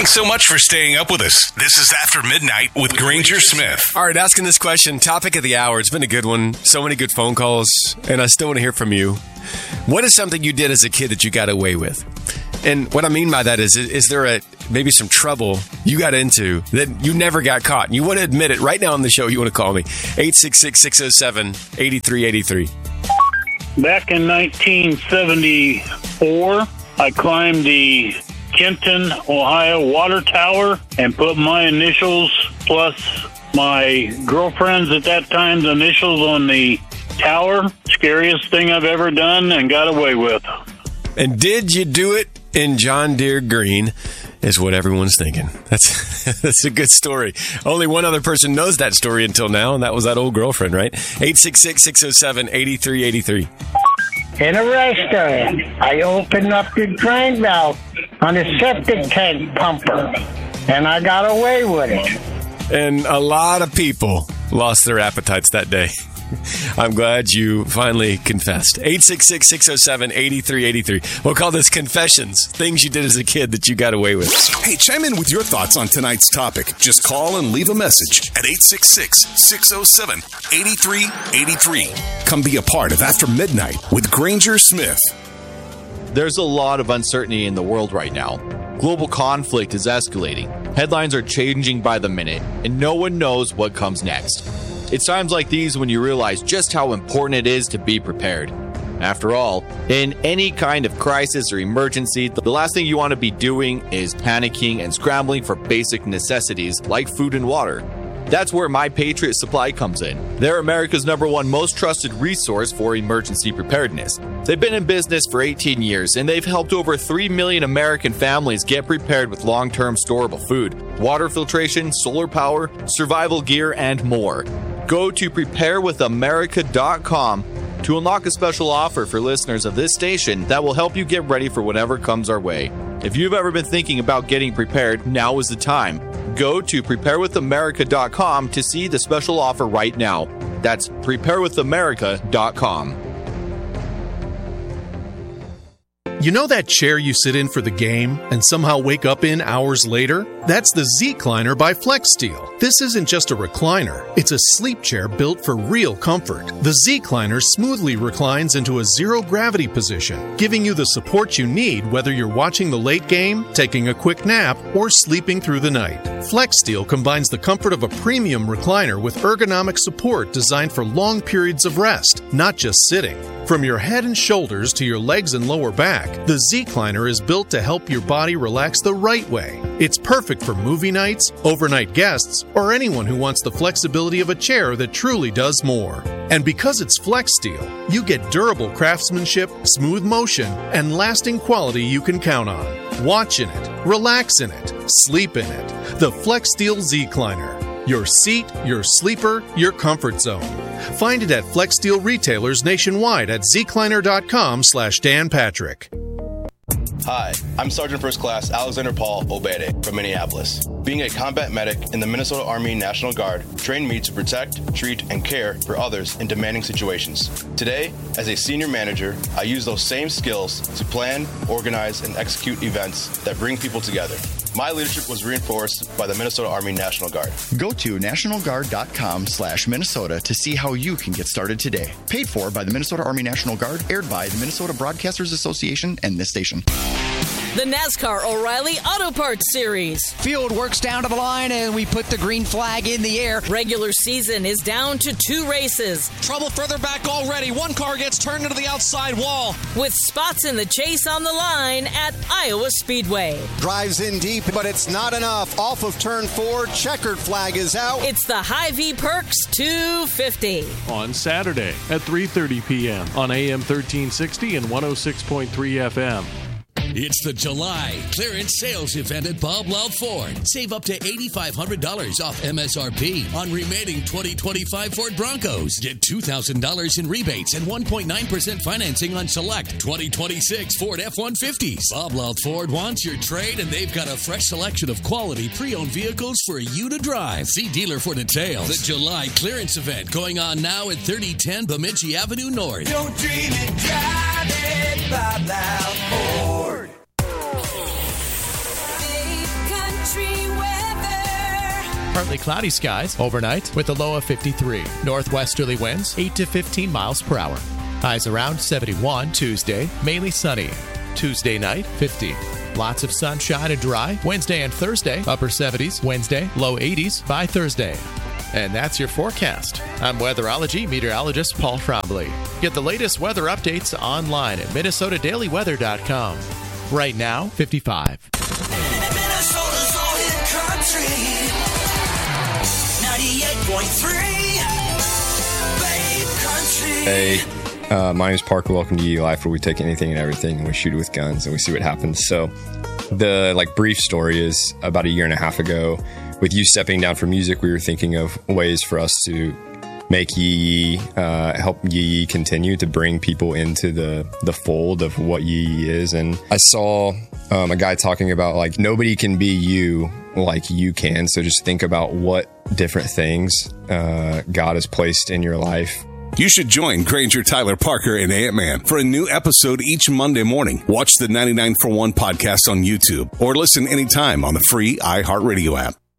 Thanks so much for staying up with us. This is After Midnight with Granger Smith. All right, asking this question, topic of the hour. It's been a good one. So many good phone calls, and I still want to hear from you. What is something you did as a kid that you got away with? And what I mean by that is there maybe some trouble you got into that you never got caught? And you want to admit it right now on the show. You want to call me, 866-607-8383. Back in 1974, I climbed the Kenton, Ohio water tower and put my initials plus my girlfriend's at that time's initials on the tower. Scariest thing I've ever done and got away with. And did you do it in John Deere green is what everyone's thinking. That's a good story. Only one other person knows that story until now, and that was that old girlfriend, right? 866-607-8383. In a restaurant, I opened up the drain valve on a septic tank pumper, and I got away with it. And a lot of people lost their appetites that day. I'm glad you finally confessed. 866-607-8383. We'll call this Confessions, things you did as a kid that you got away with. Hey, chime in with your thoughts on tonight's topic. Just call and leave a message at 866-607-8383. Come be a part of After Midnight with Granger Smith. There's a lot of uncertainty in the world right now. Global conflict is escalating. Headlines are changing by the minute, and no one knows what comes next. It's times like these when you realize just how important it is to be prepared. After all, in any kind of crisis or emergency, the last thing you want to be doing is panicking and scrambling for basic necessities like food and water. That's where My Patriot Supply comes in. They're America's #1 most trusted resource for emergency preparedness. They've been in business for 18 years, and they've helped over 3 million American families get prepared with long-term storable food, water filtration, solar power, survival gear, and more. Go to preparewithamerica.com to unlock a special offer for listeners of this station that will help you get ready for whatever comes our way. If you've ever been thinking about getting prepared, now is the time. Go to preparewithamerica.com to see the special offer right now. That's preparewithamerica.com. You know that chair you sit in for the game and somehow wake up in hours later? That's the Z-Cliner by FlexSteel. This isn't just a recliner. It's a sleep chair built for real comfort. The Z-Cliner smoothly reclines into a zero-gravity position, giving you the support you need whether you're watching the late game, taking a quick nap, or sleeping through the night. FlexSteel combines the comfort of a premium recliner with ergonomic support designed for long periods of rest, not just sitting. From your head and shoulders to your legs and lower back, the Z-Cliner is built to help your body relax the right way. It's perfect for movie nights, overnight guests, or anyone who wants the flexibility of a chair that truly does more. And because it's FlexSteel, you get durable craftsmanship, smooth motion, and lasting quality you can count on. Watch in it, relax in it, sleep in it. The FlexSteel Z-Cliner. Your seat, your sleeper, your comfort zone. Find it at FlexSteel retailers nationwide at zcliner.com/Dan Patrick. Hi, I'm Sergeant First Class Alexander Paul Obede from Minneapolis. Being a combat medic in the Minnesota Army National Guard trained me to protect, treat, and care for others in demanding situations. Today, as a senior manager, I use those same skills to plan, organize, and execute events that bring people together. My leadership was reinforced by the Minnesota Army National Guard. Go to nationalguard.com/Minnesota to see how you can get started today. Paid for by the Minnesota Army National Guard, aired by the Minnesota Broadcasters Association and this station. The NASCAR O'Reilly Auto Parts Series. Field works down to the line and we put the green flag in the air. Regular season is down to 2 races. Trouble further back already. One car gets turned into the outside wall. With spots in the chase on the line at Iowa Speedway. Drives in deep, but it's not enough. Off of turn 4, checkered flag is out. It's the Hy-Vee Perks 250. On Saturday at 3:30 p.m. on AM 1360 and 106.3 FM. It's the July clearance sales event at Bob Loud Ford. Save up to $8,500 off MSRP on remaining 2025 Ford Broncos. Get $2,000 in rebates and 1.9% financing on select 2026 Ford F-150s. Bob Loud Ford wants your trade, and they've got a fresh selection of quality pre-owned vehicles for you to drive. See dealer for details. The July clearance event going on now at 3010 Bemidji Avenue North. Don't dream it, drive it, Bob Loud Ford. Partly cloudy skies overnight with a low of 53. Northwesterly winds 8 to 15 miles per hour. Highs around 71 Tuesday, mainly sunny. Tuesday night, 50. Lots of sunshine and dry. Wednesday and Thursday, upper 70s. Wednesday, low 80s by Thursday. And that's your forecast. I'm weatherology meteorologist Paul Trombley. Get the latest weather updates online at MinnesotaDailyWeather.com. Right now, 55. Minnesota's all hit country. 98.3 Babe Country. Hey, my name is Parker. Welcome to Ye Life, where we take anything and everything and we shoot it with guns and we see what happens. So the brief story is about a year and a half ago, with you stepping down from music, we were thinking of ways for us to make Yee help Yee continue to bring people into the fold of what Yee is. And I saw a guy talking about nobody can be you like you can. So just think about what different things God has placed in your life. You should join Granger, Tyler, Parker, and Ant-Man for a new episode each Monday morning. Watch the 99 for 1 podcast on YouTube or listen anytime on the free iHeartRadio app.